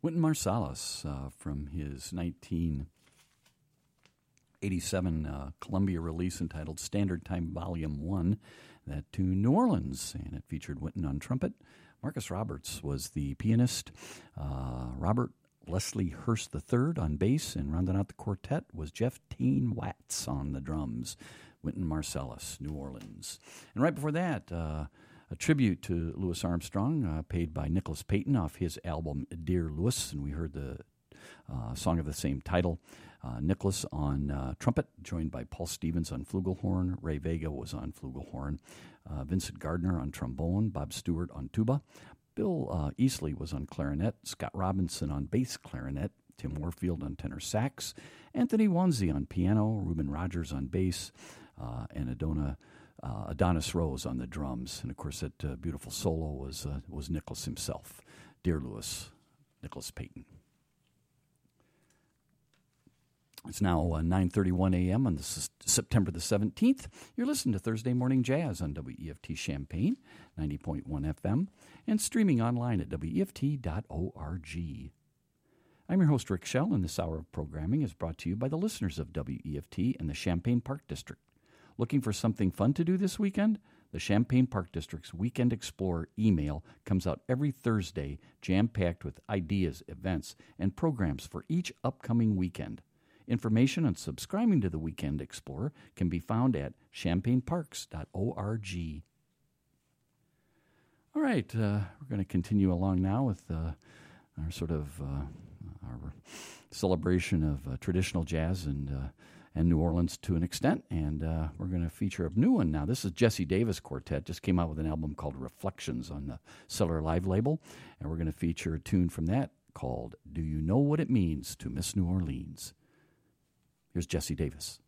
Wynton Marsalis from his 1987 Columbia release entitled Standard Time Volume 1, that to New Orleans, and it featured Wynton on trumpet. Marcus Roberts was the pianist. Robert Leslie Hurst III on bass, and rounding out the quartet was Jeff Tain Watts on the drums. Wynton Marsalis, New Orleans. And right before that, a tribute to Louis Armstrong, paid by Nicholas Payton off his album Dear Louis, and we heard the song of the same title. Nicholas on trumpet, joined by Paul Stevens on flugelhorn. Ray Vega was on flugelhorn. Vincent Gardner on trombone. Bob Stewart on tuba. Bill Easley was on clarinet. Scott Robinson on bass clarinet. Tim Warfield on tenor sax. Anthony Wanzi on piano. Reuben Rogers on bass. And Adonis Rose on the drums. And, of course, that beautiful solo was Nicholas himself. Dear Louis, Nicholas Payton. It's now 9:31 a.m. on September the 17th. You're listening to Thursday Morning Jazz on WEFT Champaign, 90.1 FM, and streaming online at WEFT.org. I'm your host, Rick Schell, and this hour of programming is brought to you by the listeners of WEFT and the Champaign Park District. Looking for something fun to do this weekend? The Champaign Park District's Weekend Explorer email comes out every Thursday, jam-packed with ideas, events, and programs for each upcoming weekend. Information on subscribing to the Weekend Explorer can be found at champaignparks.org. All right, we're going to continue along now with our celebration of traditional jazz and New Orleans to an extent, and we're going to feature a new one now. This is Jesse Davis Quartet, just came out with an album called Reflections on the Cellar Live label, and we're going to feature a tune from that called Do You Know What It Means to Miss New Orleans? Here's Jesse Davis.